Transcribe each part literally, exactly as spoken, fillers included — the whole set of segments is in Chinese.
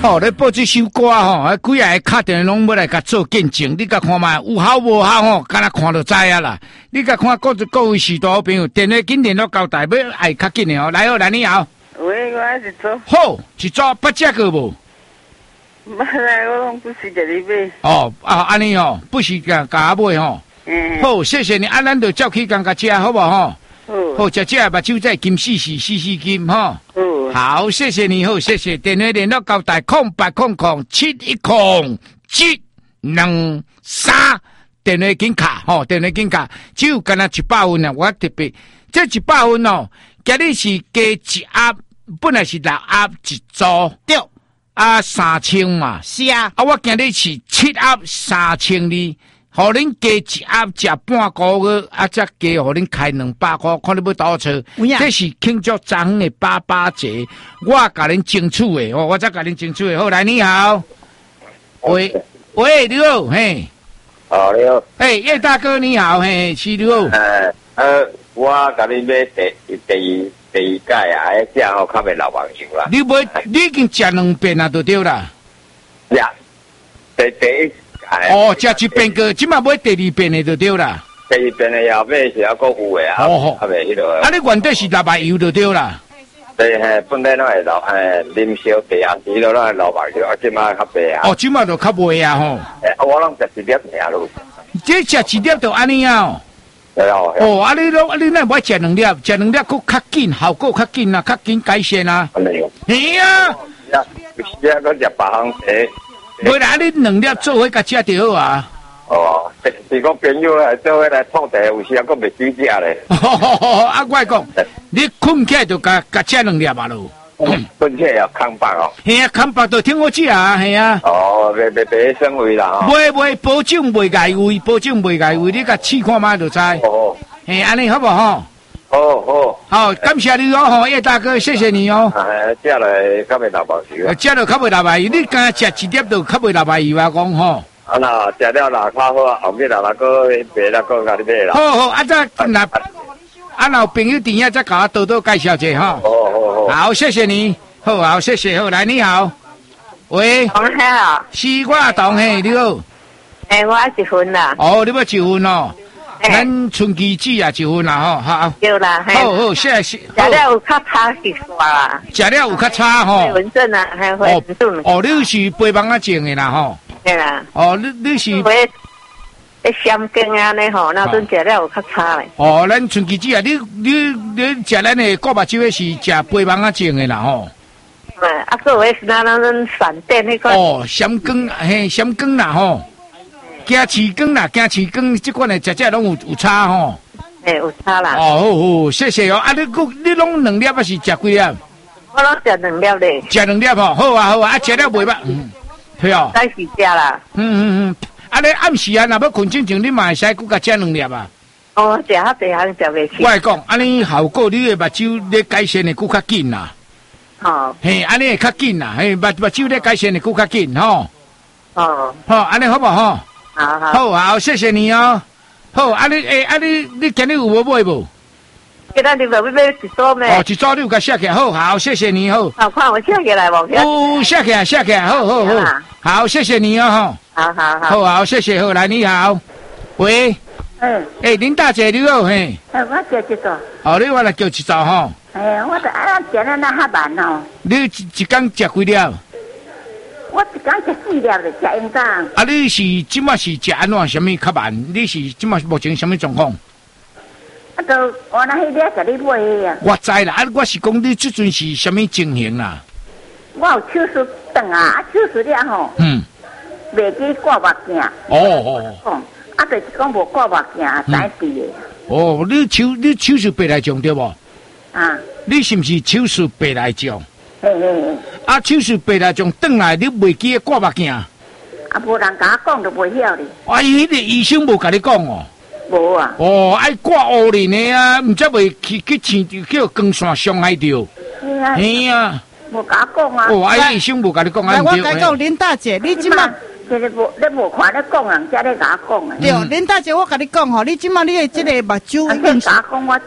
哦，你报这首歌吼，啊，几下敲电拢要来甲做见证，你甲看卖有效无效吼，敢若看就知啊啦。你甲看各各位许多朋友，电话紧联络交代，要爱较紧的哦。来好，来你好。 喂，我是做。 好，一早八只个无？ 冇啦，我拢不是在你买。 哦，啊，安尼哦，不是甲甲我买吼。嗯。好，谢谢你，啊，咱就照起工甲吃，好不好？好。好，食食目睭再金四四四四金哈。嗯。好，谢谢你，好，谢谢。电话联络交代空八空空七一空七两三，电话紧卡吼，电话紧卡，只有干那一百分啊！我特别，这一百分哦，今日是加一盒，本来是六盒一组，对，啊三千嘛，是啊，啊我今日是七盒三千二。互恁加一盒食半个月，啊，则加互恁开两百块，看你要多少？这是庆祝昨昏的爸爸节，我甲恁争取的哦，我才甲恁争取的。好，来你好，喂喂，你好，嘿， 哦你好， 嘿叶大哥你好，嘿，是你好。 呃呃，我甲你买第第二第二届啊，迄只吼较袂老朋友啦。 你买，你已经食两遍啊，就对啦。 呀，第第一。 哦，食一遍个，即马买第二遍的就对啦。 第二遍的后尾是还阁有的啊， 哦还袂迄落。 啊，你原底是六百油就对啦。 对嘿，本来拢会老诶，啉烧茶啊，时都拢会老朋友，啊，即马较白啊。 哦，即马就较袂啊吼。 诶，我拢食一粒尔咯。 这食一粒就安尼啊。 对哦。 哦，啊你拢啊你那买食两粒，食两粒佫较紧，效果较紧啊，较紧改善啊。 安尼哦。 嘿啊。 呀，有时啊，佫食别项茶。 袂啦，你两粒做伙甲食就好啊。 哦，是讲朋友来做伙来碰茶，有时啊，佫袂少食咧。 啊，我讲，你困起来就甲甲食两粒啊咯。 困起来要空白哦。 嘿啊，空白就听我食啊，嘿啊。 哦，袂袂袂生胃啦。 袂袂，保证袂碍胃，保证袂碍胃，你甲试看卖就知。哦。嘿，安尼好不好？ 好好好，感谢你哦，吼叶大哥，谢谢你哦。 哎，食来较袂老朋友。 食了较袂老朋友，你敢食一粒就较袂老朋友啊？讲吼。 啊那食了啦较好，后面啦那个别啦个甲你买啦。 好好，啊则那啊若有朋友电话再甲我多多介绍者哈。 好好好。好， 谢谢你，好好谢谢，好来你好，喂。 同好。 是我阿同嘿，你好。 诶，我一份啦。 哦，你要一份哦。咱春季子啊，一份啦吼，好。 对啦， 好好，谢谢。 食了有较差是煞啦。 食了有较差吼。 文正啊，还有文正。 哦，你是八芒啊种的啦吼。 对啦。 哦，你你是。 诶，诶，香根啊呢吼，那阵食了有较差嘞。 哦，咱春季子啊，你你你食咱的锅目酒的是食八芒啊种的啦吼。 嗯，啊，个位是咱那阵闪电那个。 哦，香根嘿，香根啦吼。加翅根啦，加翅根，这款的食食拢有有差吼。 诶，有差啦。 哦，好好，谢谢哦。啊，你佮你拢两粒还是食几粒？ 我拢食两粒咧。 食两粒吼，好啊好啊，啊食了袂歹，嗯，对哦。 该是食啦。 嗯嗯嗯，啊你暗时啊，若要困之前，你嘛会使佮甲食两粒啊。 哦，食较济项食袂起。 我会讲，安尼效果你的目睭咧改善的佮较紧啦。 哦。 嘿，安尼会较紧啦，嘿，目目睭咧改善的佮较紧吼。 哦。 好，安尼好不好？ 好好， 好好，谢谢你哦。好，啊你诶，啊你你今日有无买无？ 今仔日要买一组咩？ 哦，一组你有甲写起来，好好，谢谢你哦。 好，看我写起来无？ 哦，写起来，写起来，好好好，好，谢谢你哦，吼。 好好好， 好好，谢谢，好来，你好，喂， 嗯， 诶，林大姐你好，嘿。 诶，我叫一组。 哦，你我来叫一组吼。 哎，我得啊，食了那较慢哦。 你一一工食几粒？ 我一工食四粒咧，食应当。 啊，你是即马是食安怎？什么较慢？你是即马目前什么状况？ 啊，都我那迄粒甲你买的啊。 我知啦，啊，我是讲你即阵是什么情形啦？ 我有手术长啊，啊手术了吼。嗯。袂记挂目镜。哦哦哦。啊，就是讲无挂目镜，才治的。 哦，你手你手术白内障对无？ 啊。 你是毋是手术白内障？ 嘿嘿嘿。 啊，手术白内障转来，你袂记挂目镜？啊， 无人甲我讲就袂晓哩。 啊，伊迄个医生无甲你讲哦。 无啊。 哦，爱挂乌林的啊，毋则袂去去青叫光线伤害着。 嘿啊。 嘿啊。 无甲我讲啊。 哦，啊，医生无甲你讲啊。 我甲你讲，林大姐，你即马。 即个无，你无看咧讲人，才咧甲我讲诶。 对，林大姐，我甲你讲吼，你即马你的即个目睭运甲我讲我，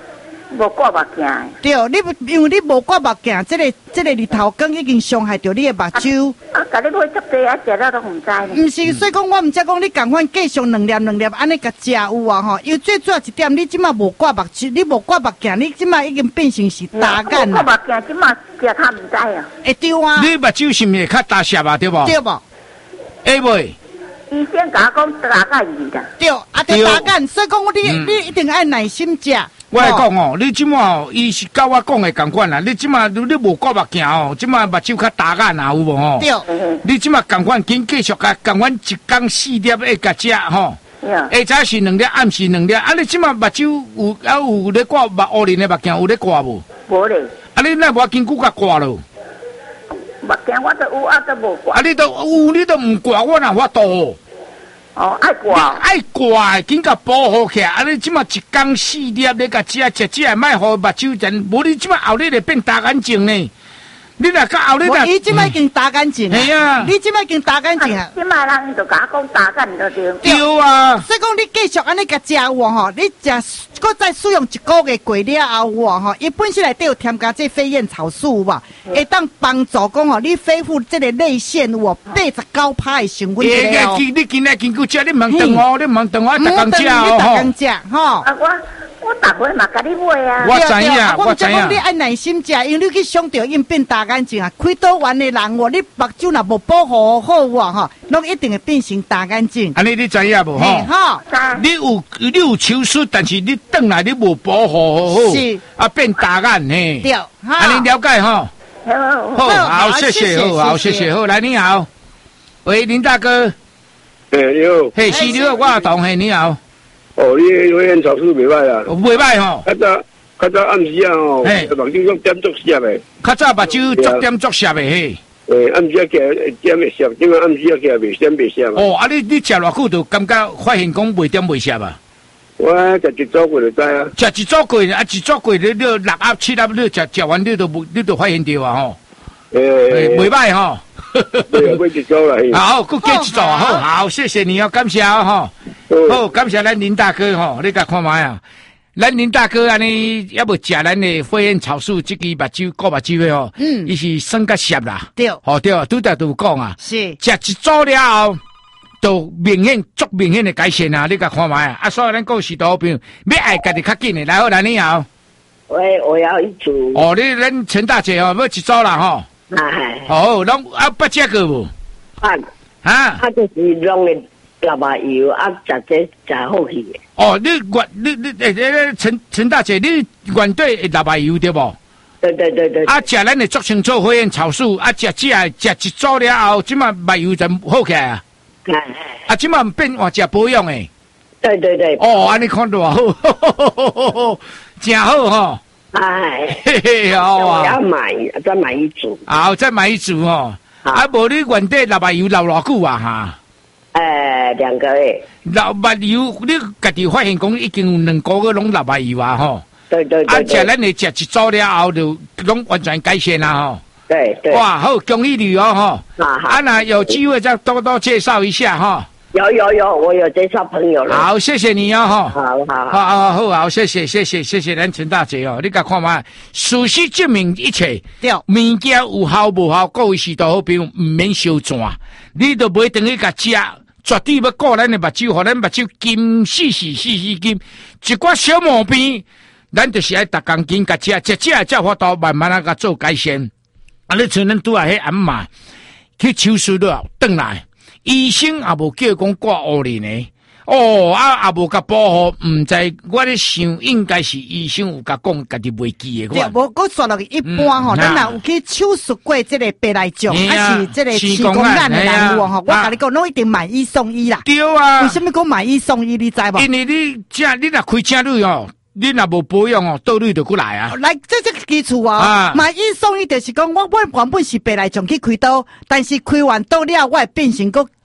无挂目镜。 对，你因为你无挂目镜，这个这个日头光已经伤害到你的目睭。 啊，甲你买足济啊，食了都唔知。 唔是，所以讲我唔才讲你共款继续两粒两粒安尼甲食有啊吼。因为最主要一点，你即马无挂目镜，你无挂目镜，你即马已经变成是大眼啦。挂目镜即马食他唔知啊。 会对啊。 你目睭是毋是较大涩啊？对无？ 对无？ 会袂？ 医生甲我讲大眼二啦。 对，啊，对大眼，所以讲你、嗯、你一定要耐心食。 我来讲哦，你即马哦，伊是甲我讲的共款啦。你即马你无挂目镜哦，即马目睭较大眼啊，有无吼？ 对。 你即马共款，紧继续甲共款一工四粒会甲食吼。下早是两粒，暗时两粒。啊，你即马目睭有啊有咧挂目乌林的目镜有咧挂无？ 无咧。 啊，你那无紧久甲挂咯？ 目镜我都有，啊都无挂。 啊，你都有，你都唔挂，我哪法度？ 哦，爱挂， 爱挂，紧甲保护起来。啊，你即马一工四粒咧甲食食食，莫互目睭真，无你即马后日就变大眼睛呢。你若甲后日若， 伊即马已经大眼睛啊！ 系啊， 你即马已经大眼睛啊！ 即马人就甲我讲大眼就对。 对啊， 所以讲你继续安尼甲食喎吼，你食，搁再使用一个月过了后喎吼，伊本身内底有添加这飞燕草素吧，会当帮助讲吼，你恢复这个泪腺有八十九趴的成分在了。 你你今日研究食，你问等我，你问等我，逐工食哦吼。逐工食吼。 啊我。我逐回嘛，甲你买啊！ 我知影， 我知影。 你爱耐心食，因为你去想到因变大眼睛啊，开刀完的人哦，你目睭若无保护好哇吼，拢一定会变成大眼睛。 安尼你知影无吼？ 吼， 你有你有手术，但是你转来你无保护好， 是啊变大眼嘿。 对， 安尼了解吼？ 好， 好，谢谢，好，谢谢，好，来你好，喂，林大哥。 哎，你好。 嘿，是你好，我阿同嘿，你好。 哦，你飞燕草素袂歹啦， 袂歹吼。 较早较早暗时啊吼，目睭足点足涩的。 较早目睭足点足涩的嘿。 诶，暗时啊起来点袂涩，今仔暗时啊起来袂点袂涩嘛。 哦，啊你你食偌久就感觉发现讲袂点袂涩啊？ 我食一组过就知啊。 食一组过啊，一组过你你六盒七盒你食食完你都你都发现到啊吼。诶，袂歹吼。 对，买一组啦。 好，佮加一组啊，好好，谢谢你哦，感谢哦吼。好，感谢咱林大哥吼，你甲看卖啊，咱林大哥安尼也无食咱的飞燕草素这支目睭顾目睭的吼，嗯，伊是酸甲涩啦， 对， 哦对，拄则都讲啊， 是食一组了后，都明显足明显的改善啊，你甲看卖啊，啊，所以咱讲是多朋友，要爱家己较紧的，来好，来你好， 喂，我要一组。 哦，你咱陈大姐哦，要一组啦吼， 哎， 哦，拢啊不食过无？ 啊， 啊， 啊就是弄的。辣麻油啊，食这食好去。 哦，你原你你诶诶，陈陈大姐，你原对辣麻油对不？ 对对对对。 啊，食咱的竹青草飞燕草素，啊，食食食一组了后，即马麻油就好起来啊。 哎。 啊，即马变换食保养诶。 对对对。 哦，安尼看到啊，好，真好吼。 哎。 嘿嘿，好啊。 我要买，再买一组。 好，再买一组哦。啊，无你原对辣麻油留偌久啊哈？ 诶，两个月。 辣麻油，你家己发现讲已经有两个月拢辣麻油啊吼。 对对对。 啊，食咱的食一组了后，就拢完全改善啦吼。 对对。 哇，好，恭喜你哦吼。啊好。啊，那有机会再多多介绍一下哈。 有有有，我有介绍朋友了。 好，谢谢你哦哈。 好好好好好好，谢谢谢谢谢谢咱陈大姐哦，你甲看嘛，事实证明一切。 对。 物件有效无效，各位是都好朋友，唔免小转，你都袂等于甲食。绝对要顾咱的目睭，互咱目睭金细细细细金，一寡小毛病，咱就是爱逐工紧甲食，食食才法度慢慢啊甲做改善。啊，你像咱拄啊迄阿嬷去手术了，转来，医生也无叫讲挂乌林的，哦啊也无甲保护，毋知我咧想应该是医生有甲讲，家己袂记的。 对，无我说落去一般吼，咱若有去手术过这个白内障，还是这个视光眼的人物吼，我甲你讲，拢一定买一送一啦。 对啊。为什么讲买一送一？你知无？ 因为你这你若开正率哦。你若无保养哦，倒率就过来啊！ 来，这这个基础啊，买一送一，就是讲我我原本是白内障去开刀，但是开完刀了，我会变成个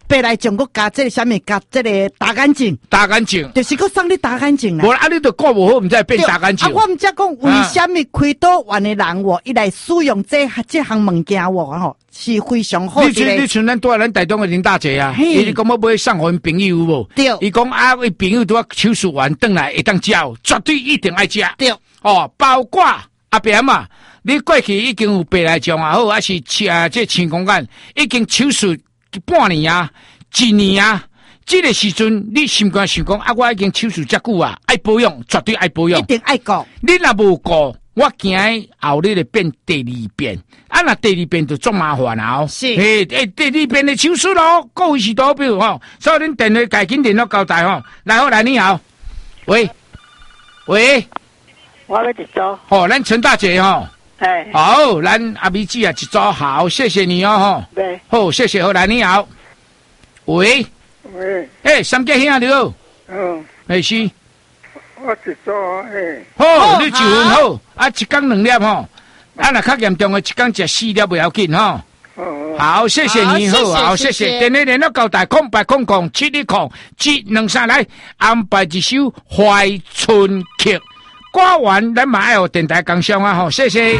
白来将我加这个什么加这个打干净， 打干净， 就是我送你打干净啦。 无啊，你都顾无好，唔知变打干净。 啊，我唔知讲为什么开刀完的人哦，伊来使用这这项物件哦，吼是非常好。 你你像咱住咱台东的林大姐啊，伊讲要买送互因朋友有无？ 对。 伊讲啊，伊朋友拄啊手术完转来会当食，绝对一定爱食。 对。 哦，包括阿扁嘛，你过去已经有白内障也好，还是啊这青光眼已经手术半年啊。一年啊，这个时阵你心肝想讲啊，我已经手术遮久啊，爱保养，绝对爱保养， 一定爱顾。 你若无顾，我惊后日就变第二遍，啊，那第二遍就足麻烦啊！ 是， 诶诶，第二遍的手术咯，各位是多表吼，所以恁电话赶紧联络交代吼。来好，来你好，喂喂， 我要一组。 好，咱陈大姐吼。 哎。 好，咱阿美姐啊，一组好，谢谢你哦吼。 对。 好，谢谢，好，来你好。喂， 喂， 诶，三姐兄你好， 嗯， 没事， 我一组诶， 好，你一份好，啊，一工两粒吼，啊，若较严重的，一工食四粒不要紧吼。好，谢谢你，好，好，谢谢。电话联络交代，空白空空七一空七两三来安排一首《怀春曲》，歌完咱嘛要电台工商啊，吼，谢谢。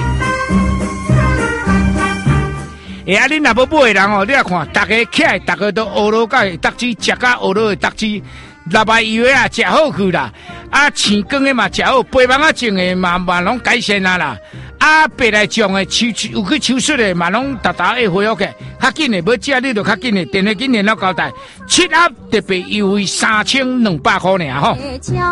哎呀，你若要买的人哦，你来看，大家起来，大家都学落甲会得志，食甲学落会得志，六百药啊，食好去啦。啊，青光的嘛食好，肥胖啊症的嘛嘛拢改善啊啦。啊，白内障的手有去手术的嘛拢达达会恢复起，较紧的要食你就较紧的，电话紧联络交代，七盒特别优惠三千两百块尔吼。